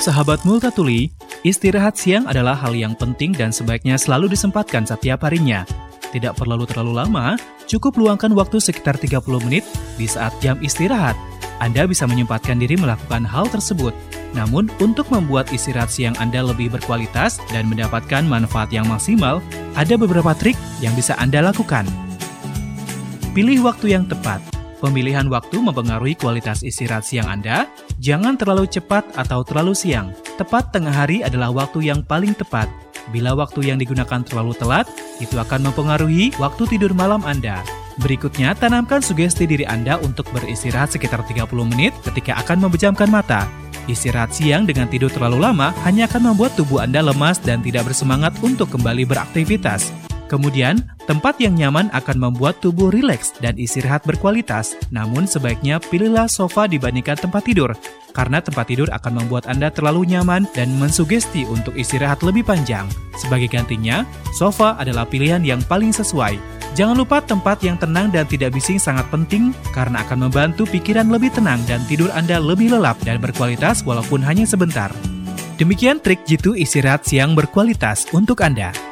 sahabat Multatuli, istirahat siang adalah hal yang penting dan sebaiknya selalu disempatkan setiap harinya. Tidak perlu terlalu lama, cukup luangkan waktu sekitar 30 menit di saat jam istirahat. Anda bisa menyempatkan diri melakukan hal tersebut. Namun, untuk membuat istirahat siang Anda lebih berkualitas dan mendapatkan manfaat yang maksimal, ada beberapa trik yang bisa Anda lakukan. Pilih waktu yang tepat. Pemilihan waktu mempengaruhi kualitas istirahat siang Anda. Jangan terlalu cepat atau terlalu siang. Tepat tengah hari adalah waktu yang paling tepat. Bila waktu yang digunakan terlalu telat, itu akan mempengaruhi waktu tidur malam Anda. Berikutnya, tanamkan sugesti diri Anda untuk beristirahat sekitar 30 menit ketika akan memejamkan mata. Istirahat siang dengan tidur terlalu lama hanya akan membuat tubuh Anda lemas dan tidak bersemangat untuk kembali beraktivitas. Kemudian, tempat yang nyaman akan membuat tubuh rileks dan istirahat berkualitas. Namun, sebaiknya pilihlah sofa dibandingkan tempat tidur, karena tempat tidur akan membuat Anda terlalu nyaman dan mensugesti untuk istirahat lebih panjang. Sebagai gantinya, sofa adalah pilihan yang paling sesuai. Jangan lupa tempat yang tenang dan tidak bising sangat penting karena akan membantu pikiran lebih tenang dan tidur Anda lebih lelap dan berkualitas walaupun hanya sebentar. Demikian trik jitu istirahat siang berkualitas untuk Anda.